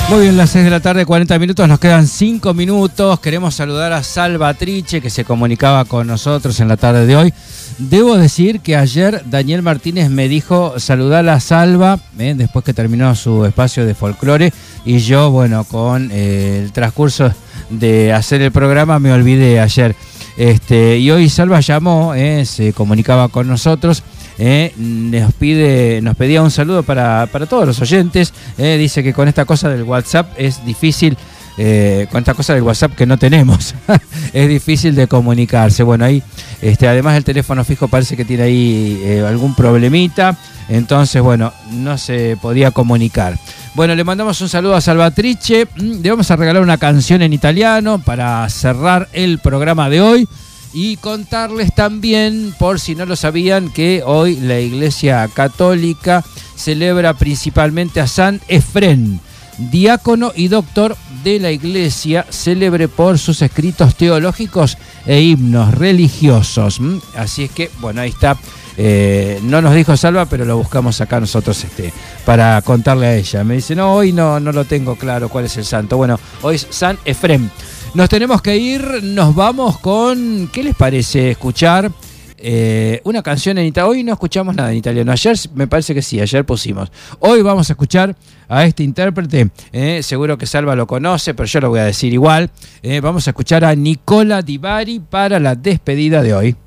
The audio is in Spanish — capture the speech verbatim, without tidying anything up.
Muy bien, las seis de la tarde, cuarenta minutos, nos quedan cinco minutos. Queremos saludar a Salvatrice, que se comunicaba con nosotros en la tarde de hoy. Debo decir que ayer Daniel Martínez me dijo saludar a Salva, eh, después que terminó su espacio de folclore, y yo, bueno, con eh, el transcurso de hacer el programa me olvidé ayer. Este, y hoy Salva llamó, eh, se comunicaba con nosotros. Eh, nos pide, nos pedía un saludo para, para todos los oyentes. Eh, dice que con esta cosa del WhatsApp es difícil, eh, con esta cosa del WhatsApp que no tenemos, es difícil de comunicarse. Bueno, ahí, este, además el teléfono fijo parece que tiene ahí eh, algún problemita, entonces, bueno, no se podía comunicar. Bueno, le mandamos un saludo a Salvatrice. Le vamos a regalar una canción en italiano para cerrar el programa de hoy. Y contarles también, por si no lo sabían, que hoy la Iglesia Católica celebra principalmente a San Efrén, diácono y doctor de la Iglesia, célebre por sus escritos teológicos e himnos religiosos. Así es que, bueno, ahí está. Eh, no nos dijo Salva, pero lo buscamos acá nosotros este, para contarle a ella. Me dice, no, hoy no, no lo tengo claro cuál es el santo. Bueno, hoy es San Efrén. Nos tenemos que ir, nos vamos con, ¿qué les parece escuchar eh, una canción en italiano? Hoy no escuchamos nada en italiano, ayer me parece que sí, ayer pusimos. Hoy vamos a escuchar a este intérprete, eh, seguro que Salva lo conoce, pero yo lo voy a decir igual. Eh, vamos a escuchar a Nicola Di Bari para la despedida de hoy.